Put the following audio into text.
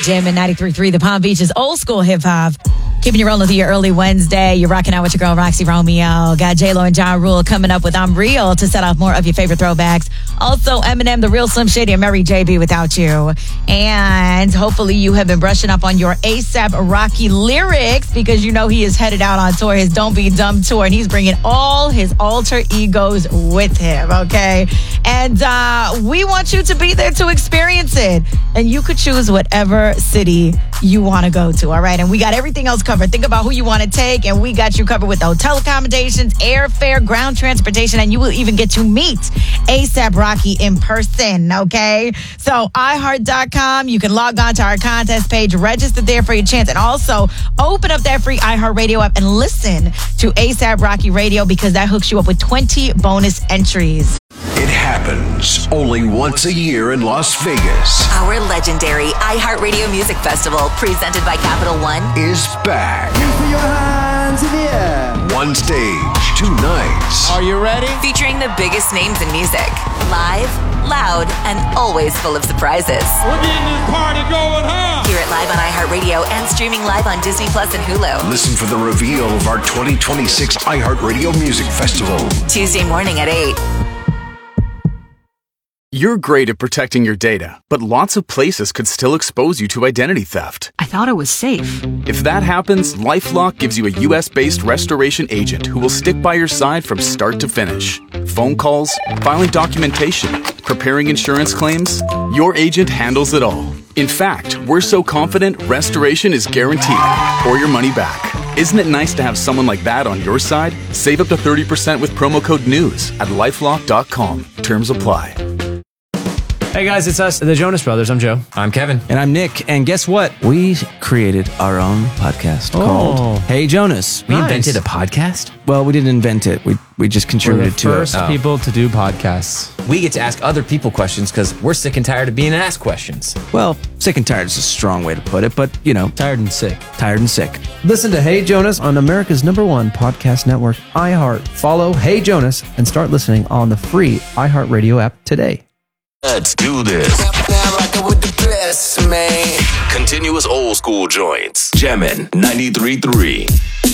Jam and 93.3, the Palm Beach's old school hip hop. Keeping you rolling through your early Wednesday. You're rocking out with your girl, Roxy Romeo. Got J-Lo and Ja Rule coming up with I'm Real to set off more of your favorite throwbacks. Also, Eminem, The Real Slim Shady, and Mary J.B. Without You. And hopefully you have been brushing up on your A$AP Rocky lyrics because you know he is headed out on tour, his Don't Be Dumb tour, and he's bringing all his alter egos with him, okay? And we want you to be there to experience it. And you could choose whatever city you want to go to, all right? And we got everything else covered. Think about who you want to take, and we got you covered with hotel accommodations, airfare, ground transportation, and you will even get to meet A$AP Rocky in person, okay? So iHeart.com, you can log on to our contest page, register there for your chance, and also open up that free iHeart Radio app and listen to A$AP Rocky Radio because that hooks you up with 20 bonus entries. It happens only once a year in Las Vegas. Our legendary iHeartRadio Music Festival, presented by Capital One, is back. Put your hands in the air. One stage, 2 nights. Are you ready? featuring the biggest names in music. Live, loud, and always full of surprises. We're getting this party going, huh? Hear it live on iHeartRadio and streaming live on Disney Plus and Hulu. Listen for the reveal of our 2026 iHeartRadio Music Festival. Tuesday morning at 8. You're great at protecting your data, but lots of places could still expose you to identity theft. I thought it was safe. If that happens, LifeLock gives you a U.S.-based restoration agent who will stick by your side from start to finish. Phone calls, filing documentation, preparing insurance claims, your agent handles it all. In fact, we're so confident restoration is guaranteed or your money back. Isn't it nice to have someone like that on your side? Save up to 30% with promo code NEWS at LifeLock.com. Terms apply. Hey guys, it's us, the Jonas Brothers. I'm Joe. I'm Kevin. And I'm Nick. And guess what? We created our own podcast called Hey Jonas. We invented a podcast? Well, we didn't invent it. We just contributed to it. We're the first people to do podcasts. We get to ask other people questions because we're sick and tired of being asked questions. Well, sick and tired is a strong way to put it, but, you know. Tired and sick. Tired and sick. Listen to Hey Jonas on America's #1 podcast network, iHeart. Follow Hey Jonas and start listening on the free iHeartRadio app today. Let's do this. Continuous old school joints. Jammin' 93.3.